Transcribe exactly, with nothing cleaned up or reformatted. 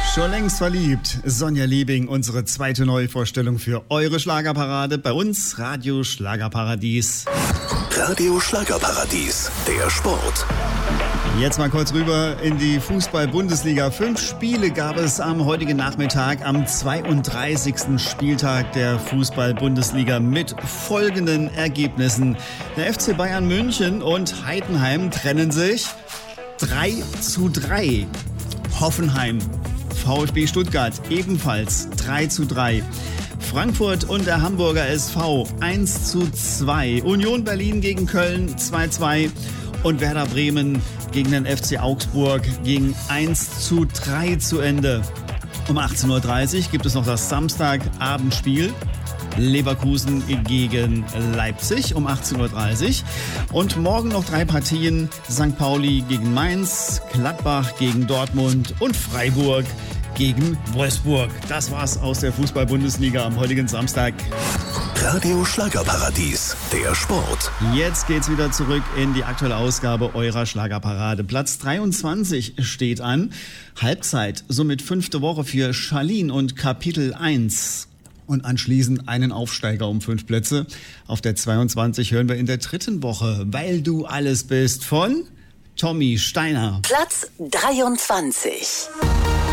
Schon längst verliebt. Sonja Liebing, unsere zweite Neuvorstellung für eure Schlagerparade. Bei uns Radio Schlagerparadies. Radio Schlagerparadies, der Sport. Jetzt mal kurz rüber in die Fußball-Bundesliga. Fünf Spiele gab es am heutigen Nachmittag, am zweiunddreißigsten Spieltag der Fußball-Bundesliga mit folgenden Ergebnissen. Der F C Bayern München und Heidenheim trennen sich drei zu drei. Hoffenheim, VfB Stuttgart ebenfalls drei zu drei. Frankfurt und der Hamburger S V eins zu zwei. Union Berlin gegen Köln zwei zu zwei. Und Werder Bremen gegen den F C Augsburg ging eins zu drei zu Ende. Um achtzehn Uhr dreißig gibt es noch das Samstagabendspiel. Leverkusen gegen Leipzig um achtzehn Uhr dreißig. Und morgen noch drei Partien. Sankt Pauli gegen Mainz, Gladbach gegen Dortmund und Freiburg gegen Wolfsburg. Das war's aus der Fußball-Bundesliga am heutigen Samstag. Radio Schlagerparadies, der Sport. Jetzt geht's wieder zurück in die aktuelle Ausgabe eurer Schlagerparade. Platz dreiundzwanzig steht an. Halbzeit, somit fünfte Woche für Charlene und Kapitel eins. Und anschließend einen Aufsteiger um fünf Plätze. Auf der zweiundzwanzig hören wir in der dritten Woche Weil du alles bist von Tommy Steiner. Platz dreiundzwanzig.